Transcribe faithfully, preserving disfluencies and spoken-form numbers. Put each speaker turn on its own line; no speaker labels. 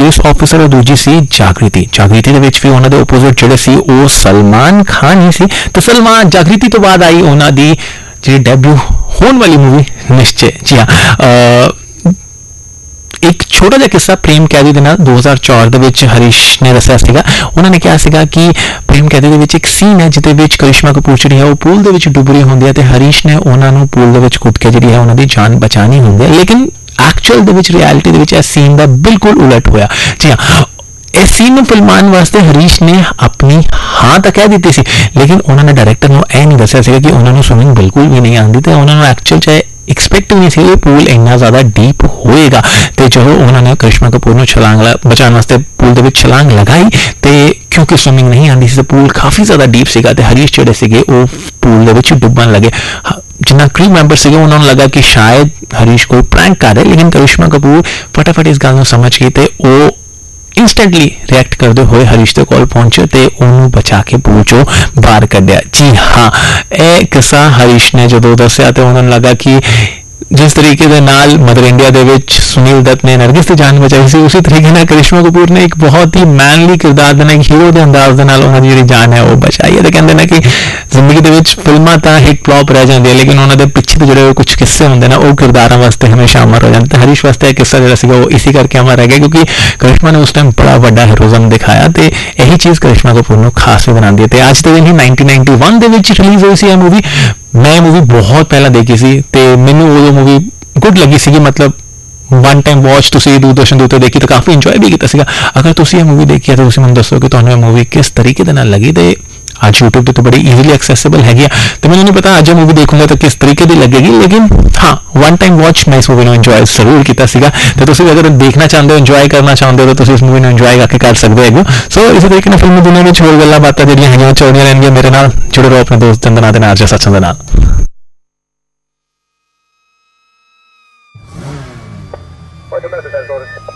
police officer और दूजी सी जागृति जागृति ਦੇ ਵਿੱਚ ਵੀ ਉਹਨਾਂ ਦੇ ਆਪੋਜ਼ਿਟ ਜਿਹੜੇ ਸੀ ਉਹ सलमान खान ही सी ਤੇ सलमान जागृति ਤੋਂ ਬਾਅਦ ਆਈ ਉਹਨਾਂ ਦੀ ਜਿਹੜੀ ਡੈਬਿਊ ਹੋਣ ਵਾਲੀ ਮੂਵੀ ਨਿਸ਼ਚੈ ਜੀ ਹਾਂ एक छोटा जिहा किस्सा प्रेम कैदी दे नाल दो हज़ार चार ਦੇ ਵਿੱਚ हरीश ने दस्सिया ਸੀਗਾ ਉਹਨਾਂ ਨੇ ਕਿਹਾ ਸੀਗਾ कि प्रेम कैदी ਦੇ ਵਿੱਚ ਇੱਕ ਸੀਨ ਹੈ ਜਿਹਦੇ ਵਿੱਚ ਕਰਿਸ਼ਮਾ ਕਪੂਰ ਜਿਹੜੀ ਹੈ ਉਹ ਪੂਲ ਦੇ ਵਿੱਚ ਡੁੱਬ ਰਹੀ ਹੁੰਦੀ ਹੈ ਤੇ ਹਰੀਸ਼ ਨੇ ਉਹਨਾਂ ਨੂੰ ਪੂਲ ਦੇ ਵਿੱਚ ਕੁੱਦ ਕੇ ਜਿਹੜੀ ਹੈ ਉਹਨਾਂ ਦੀ ਜਾਨ ਬਚਾਣੀ ਹੁੰਦੀ ਹੈ ਲੇਕਿਨ एक्चुअल ਦੇ ਵਿੱਚ ਰਿਐਲਿਟੀ ਦੇ ਵਿੱਚ ਇਹ ਸੀਨ ਦਾ ਬਿਲਕੁਲ ਉਲਟ ਹੋਇਆ ਜੀ ਹਾਂ इस सीन में फिल्मान वास्ते हरीश ने अपनी हाँ तो कह दी सी लेकिन उन्होंने डायरैक्टर को यह नहीं दस्या सीगा कि उन्होंने स्विमिंग बिल्कुल भी नहीं आती तो उन्होंने एक्चुअल चाहे एक्सपैक्ट भी नहीं सी पूल इन्ना ज़्यादा डीप होएगा तो जो उन्होंने करिश्मा कपूर को छलांग बचाने वास्ते पूल के छलांग लगाई तो क्योंकि स्विमिंग नहीं आती सी पूल काफ़ी ज़्यादा डीप सीगा तो हरीश जोड़े सीगे वो पूल के डुबन लगे जिन्ना क्रू मैंबर से उन्होंने लगा कि शायद हरीश कोई प्रैंक कर रहे लेकिन करिश्मा कपूर फटाफट इस गल समझ गई तो वो इंस्टेंटली रिएक्ट करते हुए हरीश के कोल पहुंचे तो उन्होंने बचा के पूल चो बाहर कढ़िया जी हाँ यह किस्सा हरीश ने जो दस्या तो उन्होंने लगा कि जिस तरीके दे नाल मदर इंडिया दे विच सुनील दत्त ने नरगिस की जान बचाई सी उसी तरीके नाल करिश्मा कपूर ने एक बहुत ही मैनली किरदार देना एक हीरो के अंदाज दे नाल उन्हां दी जिहड़ी जान है वो बचाई है तो कहंदे ने कि जिंदगी दे विच फिल्मां तां हिट फ्लॉप रह जांदी है लेकिन उन्हां दे पिछे तो जिहड़े कुछ किस्से हुंदे ने वो किरदारां वास्ते हमेशा अमर हो जांदे ते हरीश वास्ते किस्सा जिहड़ा सीगा वो इसी करके अमर रह गया क्योंकि करिश्मा ने उस टाइम बड़ा वड्डा हीरोइज्म दिखाया तो यही चीज़ करिश्मा कपूर नूं खास भी बनांदी है तो अज दे दिन ही नाइनटीन नाइनटी वन दे विच रिलीज़ हुई सी मूवी मैं मूवी बहुत पहला देखी सी ते मैनूं उदों मूवी गुड लगी सी मतलब वन टाइम वॉच तुसीं दूरदर्शन दे उत्ते देखी तो काफ़ी इंजॉय भी कीता सीगा अगर तुसीं ये मूवी देखी है तो तुसीं मैनूं दस्सो कि तुहानूं ये मूवी किस तरीके दे नाल लगी ते आज यूट्यूब तो बड़ी ईजीली एक्सेसिबल हैगी तो मैंने नहीं पता अज मूवी देखूंगा तो किस तरीके की लगेगी लेकिन हाँ वन टाइम वॉच मैं इस मूवी को इंजॉय जरूर किया सीगा तो तुसीं अगर देखना चाहते हो इंजॉय करना चाहते हो तो तुसीं इस मूवी को इंजॉय करके कर सकते हो सो इस तरीके से फिल्मी दुनिया में होर गल्लां बातां जिहड़ियां हैगियां चलदियां रहणगीਆਂ मेरे नाल जुड़े रहो अपने दोस्त चंदना दे नाल जस सच्चन दे नाल
Wait a minute,